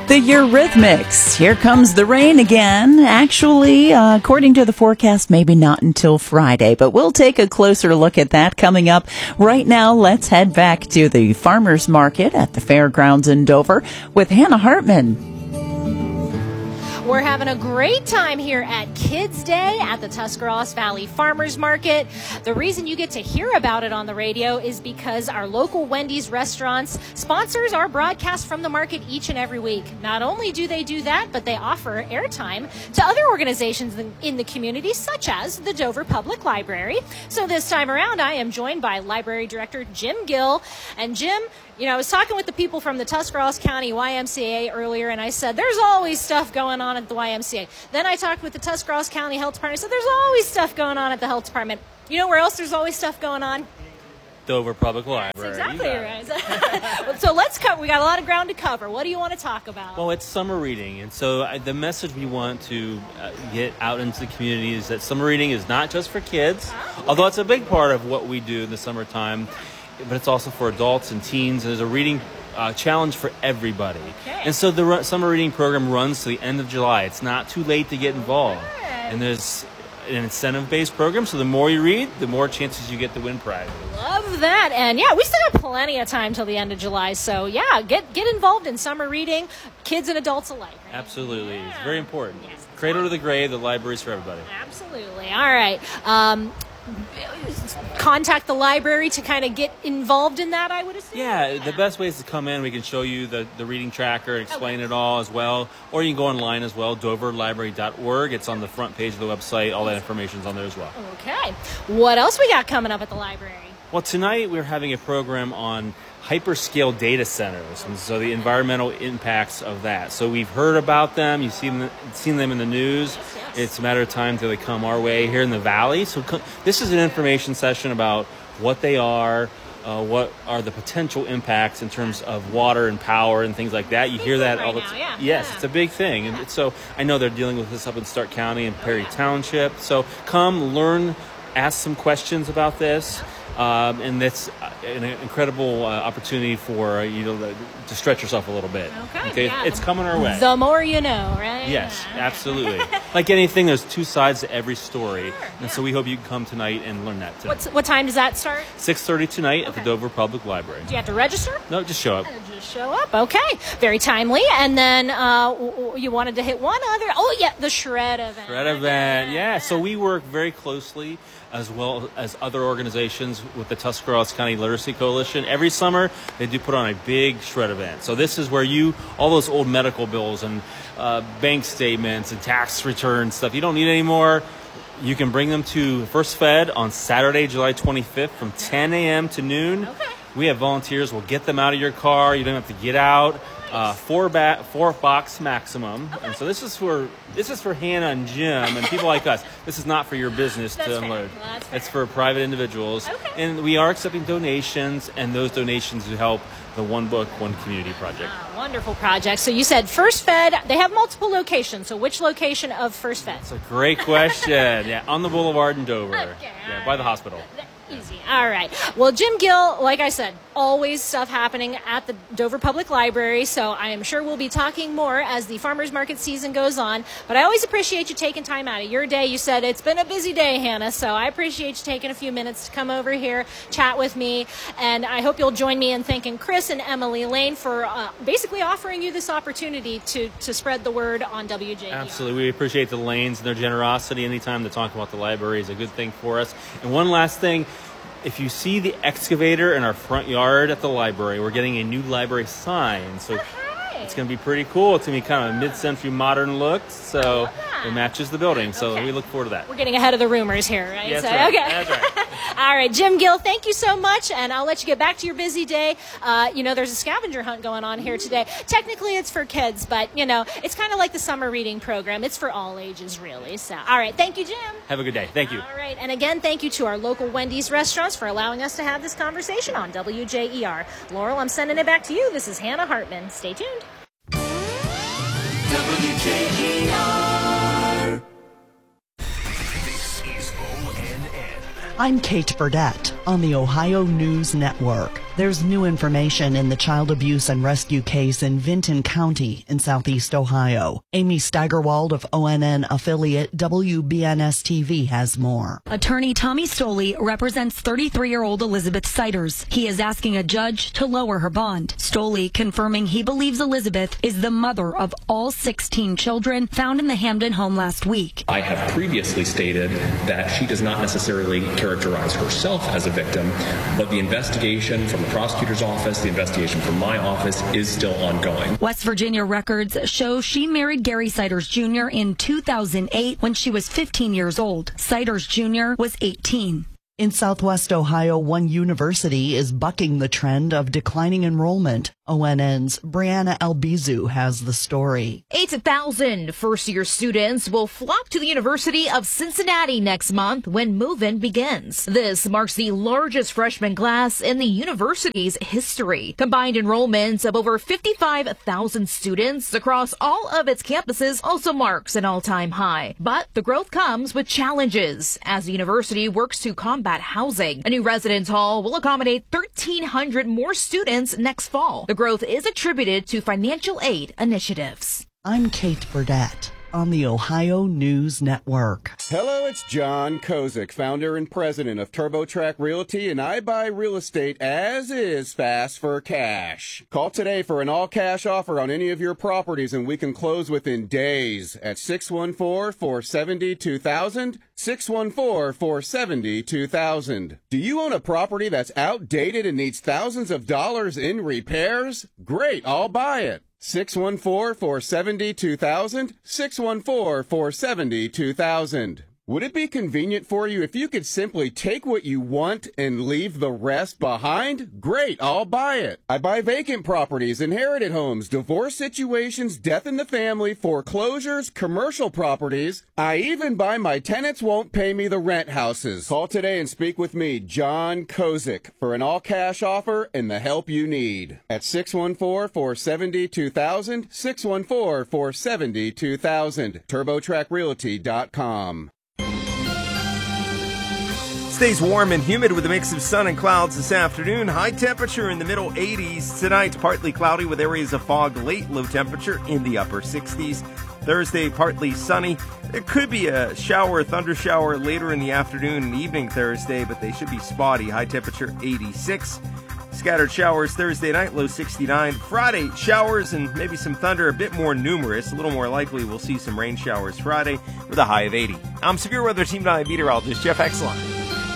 The Eurythmics. Here comes the rain again. Actually, according to the forecast, maybe not until Friday, but we'll take a closer look at that coming up. Right now, let's head back to the farmers market at the fairgrounds in Dover with Hannah Hartman. We're having a great time here at Kids Day at the Tuscarawas Valley Farmers Market. The reason you get to hear about it on the radio is because our local Wendy's restaurants sponsors our broadcast from the market each and every week. Not only do they do that, but they offer airtime to other organizations in the community, such as the Dover Public Library. So this time around, I am joined by Library Director Jim Gill. And Jim, I was talking with the people from the Tuscarawas County YMCA earlier, and I said, there's always stuff going on at the YMCA. Then I talked with the Tuscarawas County Health Department. I said, there's always stuff going on at the Health Department. You know where else there's always stuff going on? Dover Public Library. That's exactly right. So let's cover. We got a lot of ground to cover. What do you want to talk about? Well, it's summer reading, and so the message we want to get out into the community is that summer reading is not just for kids, although it's a big part of what we do in the summertime, but it's also for adults and teens. And there's a reading challenge for everybody. Okay. And so the summer reading program runs to the end of July. It's not too late to get involved. Good. And there's an incentive-based program, so the more you read, the more chances you get to win prizes. Love that. And yeah, we still have plenty of time till the end of July. So yeah, get involved in summer reading, kids and adults alike. Right? Absolutely. Yeah. It's very important. Yes. Cradle to the grave, the library's for everybody. Absolutely. All right. Contact the library to kind of get involved in that, I would assume? Yeah, the best way is to come in. We can show you the reading tracker and explain it all as well. Or you can go online as well, doverlibrary.org. It's on the front page of the website. All that information's on there as well. Okay. What else we got coming up at the library? Well, tonight we're having a program on hyperscale data centers, and so the environmental impacts of that. So we've heard about them. You've seen them in the news. Yes. It's a matter of time till they come our way here in the Valley. So this is an information session about what they are, what are the potential impacts in terms of water and power and things like that. You hear that all the time. Yeah. Yes, it's a big thing. And so I know they're dealing with this up in Stark County and Perry Township. So come learn, ask some questions about this. And that's an incredible opportunity for you to stretch yourself a little bit. Okay? Yeah. It's coming our way. The more you know, right? Yes, absolutely. Like anything, there's two sides to every story, Sure, and so we hope you can come tonight and learn that too. What time does that start? 6:30 tonight at the Dover Public Library. Do you have to register? No, just show up. Just show up. Okay. Very timely. And then you wanted to hit one other. Oh, yeah, the Shred event. Shred event, yeah. So we work very closely as well as other organizations with the Tuscarawas County Literacy Coalition. Every summer, they do put on a big shred event. So this is where all those old medical bills and bank statements and tax return stuff you don't need anymore, you can bring them to First Fed on Saturday, July 25th from 10 a.m. to noon. Okay. We have volunteers. We'll get them out of your car. You don't have to get out. Four box maximum. Okay. And so this is for Hannah and Jim and people like us. This is not for your business to unload. It's for private individuals. Okay. And we are accepting donations, and those donations will help the One Book, One Community project. Wonderful project. So you said First Fed. They have multiple locations. So which location of First Fed? That's a great question. Yeah, on the boulevard in Dover. Okay. Yeah, by the hospital. Easy. All right. Well, Jim Gill, like I said, always stuff happening at the Dover Public Library, so I am sure we'll be talking more as the farmers market season goes on. But I always appreciate you taking time out of your day. You said it's been a busy day, Hannah, so I appreciate you taking a few minutes to come over here, chat with me, and I hope you'll join me in thanking Chris and Emily Lane for basically offering you this opportunity to spread the word on WJER. Absolutely. We appreciate the Lanes and their generosity. Anytime to talk about the library is a good thing for us. And one last thing. If you see the excavator in our front yard at the library, we're getting a new library sign. So it's going to be pretty cool. It's going to be kind of a mid-century modern look. So it matches the building. So we look forward to that. We're getting ahead of the rumors here, right? Yes, right. Okay. That's right. All right, Jim Gill, thank you so much, and I'll let you get back to your busy day. There's a scavenger hunt going on here today. Technically, it's for kids, but, it's kind of like the summer reading program. It's for all ages, really. So, all right, thank you, Jim. Have a good day. Thank you. All right, and again, thank you to our local Wendy's restaurants for allowing us to have this conversation on WJER. Laurel, I'm sending it back to you. This is Hannah Hartman. Stay tuned. WJER. This is ONN. I'm Kate Burdett on the Ohio News Network. There's new information in the child abuse and rescue case in Vinton County in southeast Ohio. Amy Steigerwald of ONN affiliate WBNS-TV has more. Attorney Tommy Stoley represents 33-year-old Elizabeth Siders. He is asking a judge to lower her bond. Stoley confirming he believes Elizabeth is the mother of all 16 children found in the Hamden home last week. I have previously stated that she does not necessarily characterize herself as a victim, but the investigation from the prosecutor's office, the investigation from my office is still ongoing. West Virginia records show she married Gary Siders Jr. in 2008 when she was 15 years old. Siders Jr. was 18. In Southwest Ohio, one university is bucking the trend of declining enrollment. ONN's Brianna Albizu has the story. 8,000 first-year students will flock to the University of Cincinnati next month when move-in begins. This marks the largest freshman class in the university's history. Combined enrollments of over 55,000 students across all of its campuses also marks an all-time high. But the growth comes with challenges as the university works to combat housing. A new residence hall will accommodate 1,300 more students next fall. The growth is attributed to financial aid initiatives. I'm Kate Burdett on the Ohio News Network. Hello, it's John Kozik, founder and president of TurboTrack Realty, and I buy real estate as is fast for cash. Call today for an all-cash offer on any of your properties, and we can close within days at 614-470-2000, 614-470-2000. Do you own a property that's outdated and needs thousands of dollars in repairs? Great, I'll buy it. 614-470-2000, 614-470-2000. Would it be convenient for you if you could simply take what you want and leave the rest behind? Great, I'll buy it. I buy vacant properties, inherited homes, divorce situations, death in the family, foreclosures, commercial properties. I even buy my tenants won't pay me the rent houses. Call today and speak with me, John Kozik, for an all-cash offer and the help you need. At 614-470-2000, 614-470-2000, TurboTrackRealty.com. Stays warm and humid with a mix of sun and clouds this afternoon. High temperature in the middle 80s. Tonight, partly cloudy with areas of fog late. Low temperature in the upper 60s. Thursday, partly sunny. There could be a shower, thunder shower later in the afternoon and evening Thursday, but they should be spotty. High temperature 86. Scattered showers Thursday night, low 69. Friday, showers and maybe some thunder, a bit more numerous. A little more likely we'll see some rain showers Friday with a high of 80. I'm Severe Weather Team 9 meteorologist Jeff Exline.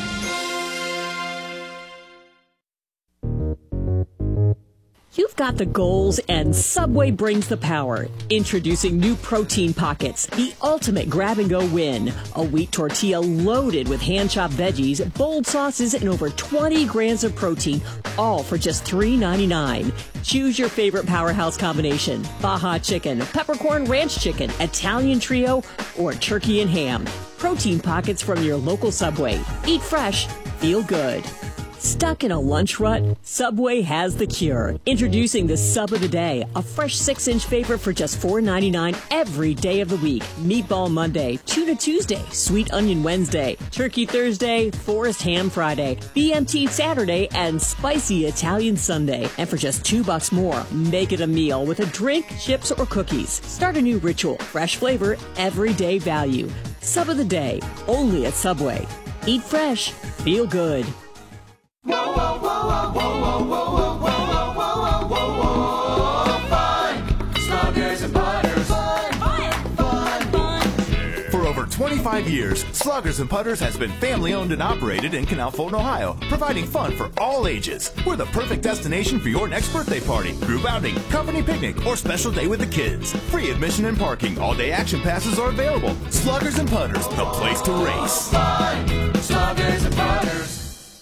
You've got the goals, and Subway brings the power. Introducing new Protein Pockets, the ultimate grab-and-go win. A wheat tortilla loaded with hand-chopped veggies, bold sauces, and over 20 grams of protein, all for just $3.99. Choose your favorite powerhouse combination: Baja Chicken, Peppercorn Ranch Chicken, Italian Trio, or Turkey and Ham. Protein Pockets from your local Subway. Eat fresh, feel good. Stuck in a lunch rut? Subway has the cure. Introducing the Sub of the Day, a fresh 6-inch favorite for just $4.99 every day of the week. Meatball Monday, Tuna Tuesday, Sweet Onion Wednesday, Turkey Thursday, Forest Ham Friday, BMT Saturday, and Spicy Italian Sunday. And for just $2 more, make it a meal with a drink, chips, or cookies. Start a new ritual, fresh flavor, everyday value. Sub of the Day, only at Subway. Eat fresh, feel good. Whoa, whoa, whoa, whoa, whoa, whoa, whoa, whoa, whoa, whoa, whoa, whoa, fun! Sluggers and Putters. Fun, fun, fun, fun. For over 25 years, Sluggers and Putters has been family-owned and operated in Canal Fulton, Ohio, providing fun for all ages. We're the perfect destination for your next birthday party, group outing, company picnic, or special day with the kids. Free admission and parking. All-day action passes are available. Sluggers and Putters, the place to race. Fun! Sluggers and Putters.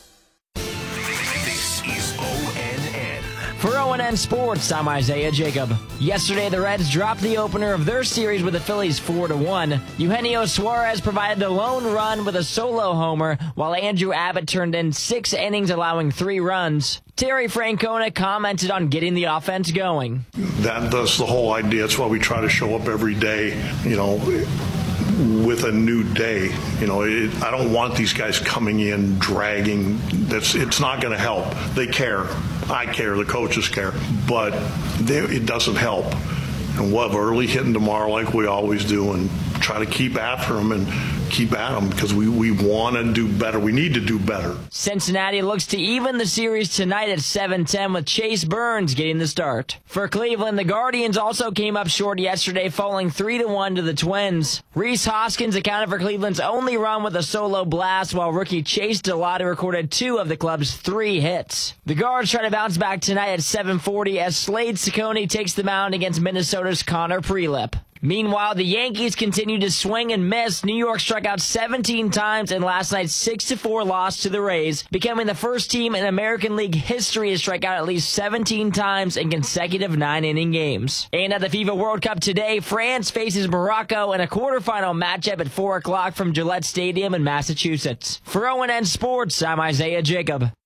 For ONN Sports, I'm Isaiah Jacob. Yesterday, the Reds dropped the opener of their series with the Phillies 4-1. Eugenio Suarez provided the lone run with a solo homer, while Andrew Abbott turned in 6 innings, allowing 3 runs. Terry Francona commented on getting the offense going. That's the whole idea. It's why we try to show up every day. You know, with a new day. I don't want these guys coming in dragging. It's not going to help. They care. I care. The coaches care. But it doesn't help. And we'll have early hitting tomorrow like we always do and try to keep after them and keep at them because we want to do better. We need to do better. Cincinnati looks to even the series tonight at 7-10 with Chase Burns getting the start. For Cleveland, the Guardians also came up short yesterday, falling 3-1 to the Twins. Rhys Hoskins accounted for Cleveland's only run with a solo blast, while rookie Chase Delata recorded 2 of the club's 3 hits. The Guards try to bounce back tonight at 7:40 as Slade Ciccone takes the mound against Minnesota's Connor Prelip. Meanwhile, the Yankees continue to swing and miss. New York struck out 17 times in last night's 6-4 loss to the Rays, becoming the first team in American League history to strike out at least 17 times in consecutive 9-inning games. And at the FIFA World Cup today, France faces Morocco in a quarterfinal matchup at 4 o'clock from Gillette Stadium in Massachusetts. For ONN Sports, I'm Isaiah Jacob.